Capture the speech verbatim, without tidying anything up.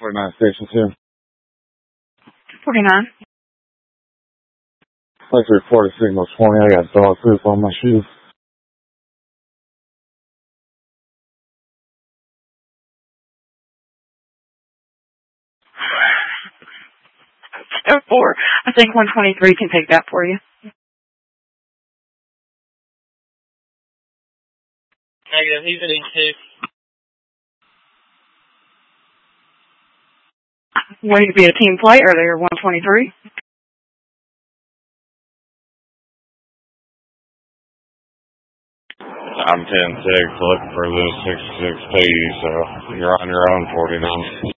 forty-nine Station two. forty-nine. Let's report a signal twenty. I got dog poop on my shoes. Oh, four. I think one twenty-three can take that for you. Negative. He's at E two. Wanting to be a team play earlier, one twenty-three. I'm ten six, looking for the six six P, so you're on your own, forty-nine.